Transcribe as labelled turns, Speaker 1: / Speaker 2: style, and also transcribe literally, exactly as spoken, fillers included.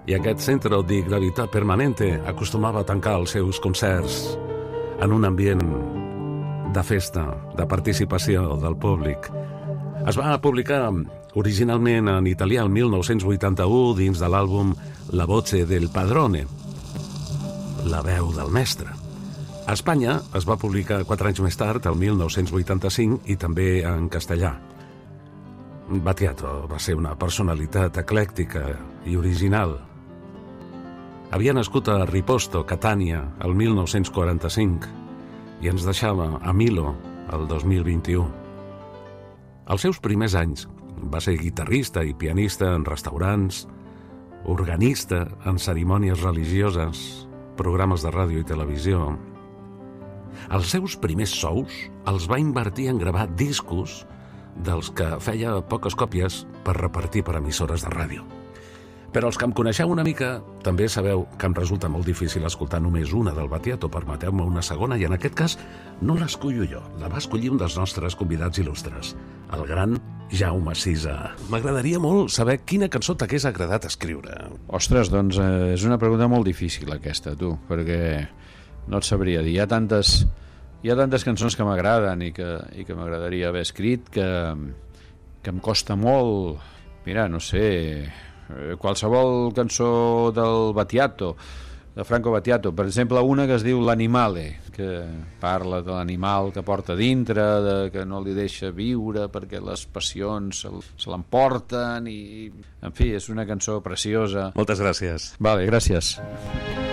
Speaker 1: i aquest Centro di Gravità Permanente acostumava a tancar els seus concerts en un ambient de festa, de participació del públic. Es va publicar originalment en italià el mil nou-cents vuitanta-u dins de l'àlbum La voce del padrone, la veu del mestre. A Espanya es va publicar quatre anys més tard, el mil nou-cents vuitanta-cinc, i també en castellà. Battiato va ser una personalitat eclèctica i original. Havia nascut a Riposto, Catània, el mil nou-cents quaranta-cinc i ens deixava a Milo el dos mil vint-i-u. Als seus primers anys va ser guitarrista i pianista en restaurants, organista en cerimònies religioses, programes de ràdio i televisió. Els seus primers sous els va invertir en gravar discos dels que feia poques còpies per repartir per emissores de ràdio. Però els que em coneixeu una mica també sabeu que em resulta molt difícil escoltar només una del Battiato. Permeteu-me una segona, i en aquest cas no l'escollo jo, la va escollir un dels nostres convidats il·lustres, el gran Jaume Sisa. M'agradaria molt saber quina cançó t'hagués agradat escriure.
Speaker 2: Ostres, doncs eh, és una pregunta molt difícil aquesta, tu, perquè no et sabria dir. Hi ha tantes, hi ha tantes cançons que m'agraden i que, i que m'agradaria haver escrit que, que em costa molt. Mira, no sé, qualsevol cançó del Battiato, de Franco Battiato, per exemple una que es diu L'Animale, que parla de l'animal que porta dintre, de que no li deixa viure perquè les passions se, se l'emporten, i en fi, és una cançó preciosa.
Speaker 1: Moltes gràcies.
Speaker 2: Vale, gràcies.